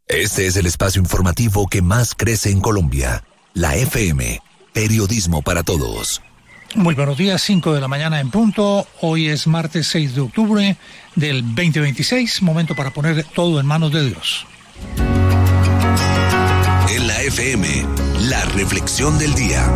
Este es el espacio informativo que más crece en Colombia. La FM, periodismo para todos. Muy buenos días, 5 de la mañana en punto. Hoy es martes 6 de octubre del 2026. Momento para poner todo en manos de Dios. En la FM, la reflexión del día.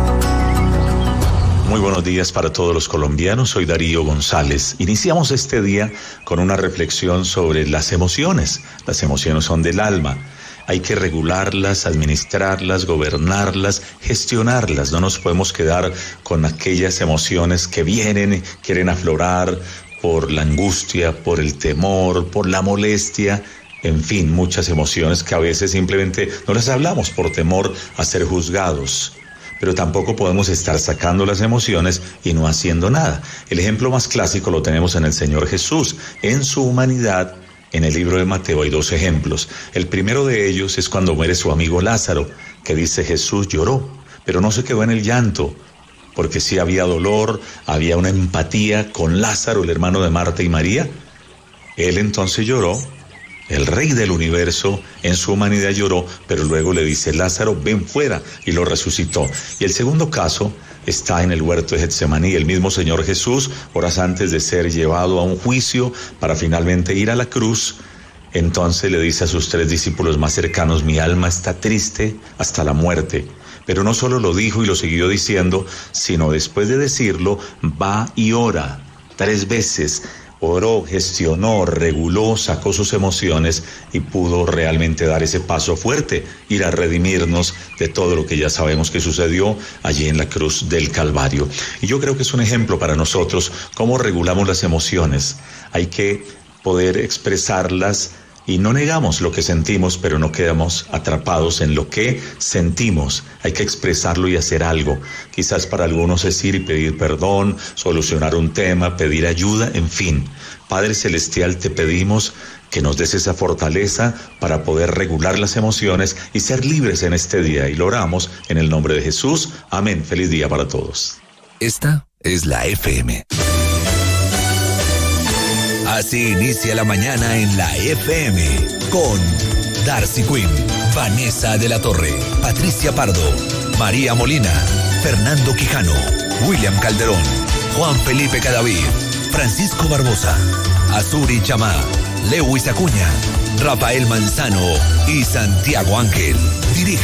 Muy buenos días para todos los colombianos, soy Darío González. Iniciamos este día con una reflexión sobre las emociones. Las emociones son del alma. Hay que regularlas, administrarlas, gobernarlas, gestionarlas. No nos podemos quedar con aquellas emociones que vienen, quieren aflorar por la angustia, por el temor, por la molestia. En fin, muchas emociones que a veces simplemente no las hablamos por temor a ser juzgados. Pero tampoco podemos estar sacando las emociones y no haciendo nada. El ejemplo más clásico lo tenemos en el Señor Jesús. En su humanidad, en el libro de Mateo hay 2 ejemplos. El primero de ellos es cuando muere su amigo Lázaro, que dice Jesús lloró, pero no se quedó en el llanto, porque sí había dolor, había una empatía con Lázaro, el hermano de Marta y María. Él entonces lloró. El rey del universo en su humanidad lloró, pero luego le dice, Lázaro, ven fuera, y lo resucitó. Y el segundo caso está en el huerto de Getsemaní. El mismo Señor Jesús, horas antes de ser llevado a un juicio para finalmente ir a la cruz, entonces le dice a sus 3 discípulos más cercanos, mi alma está triste hasta la muerte. Pero no solo lo dijo y lo siguió diciendo, sino después de decirlo, va y ora 3 veces. Oró, gestionó, reguló, sacó sus emociones y pudo realmente dar ese paso fuerte, ir a redimirnos de todo lo que ya sabemos que sucedió allí en la cruz del Calvario. Y yo creo que es un ejemplo para nosotros cómo regulamos las emociones. Hay que poder expresarlas y no negamos lo que sentimos, pero no quedamos atrapados en lo que sentimos. Hay que expresarlo y hacer algo. Quizás para algunos es ir y pedir perdón, solucionar un tema, pedir ayuda, en fin. Padre Celestial, te pedimos que nos des esa fortaleza para poder regular las emociones y ser libres en este día. Y lo oramos en el nombre de Jesús. Amén. Feliz día para todos. Esta es la FM. Así inicia la mañana en la FM con Darcy Quinn, Vanessa de la Torre, Patricia Pardo, María Molina, Fernando Quijano, William Calderón, Juan Felipe Cadavid, Francisco Barbosa, Azuri Chamá, Lewis Acuña, Rafael Manzano y Santiago Ángel. Dirige